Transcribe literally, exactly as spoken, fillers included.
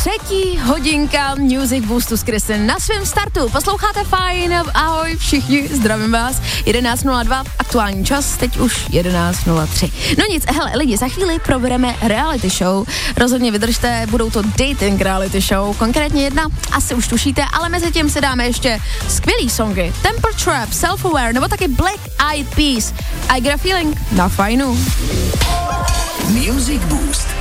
Třetí hodinka Music Boostu s Kristin na svém startu. Posloucháte Fajn, ahoj všichni, zdravím vás. jedenáct nula dva, aktuální čas, teď už jedenáct nula tři. No nic, hele lidi, za chvíli probereme reality show. Rozhodně vydržte, budou to dating reality show, konkrétně jedna, asi už tušíte, ale mezi tím si dáme ještě skvělý songy. Temper Trap, Self-Aware, nebo taky Black Eyed Peas. I Got a Feeling na Fajnu. Music Boost